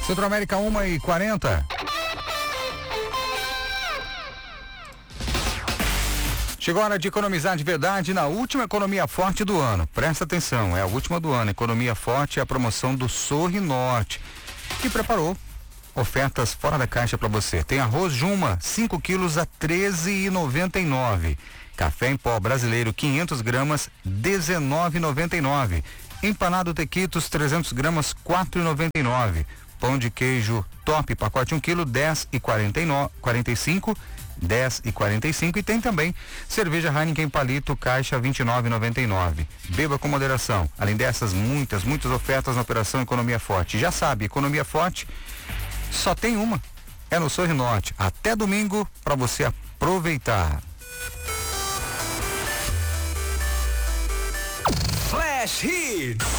Centro América 1h40. Chegou a hora de economizar de verdade na última Economia Forte do ano. Presta atenção, é a última do ano. Economia Forte é a promoção do Sorri Norte, que preparou ofertas fora da caixa para você. Tem arroz Juma, 5 quilos a R$ 13,99. Café em pó brasileiro, 500 gramas, R$ 19,99. Empanado Tequitos, 300 gramas, R$ 4,99. Pão de queijo Top, pacote 1 quilo, R$ 10,45. 10,45 e tem também cerveja Heineken Palito, caixa 29,99. Beba com moderação. Além dessas, muitas ofertas na Operação Economia Forte. Já sabe, Economia Forte só tem uma, é no Sorri Norte. Até domingo para você aproveitar. Flash Hits.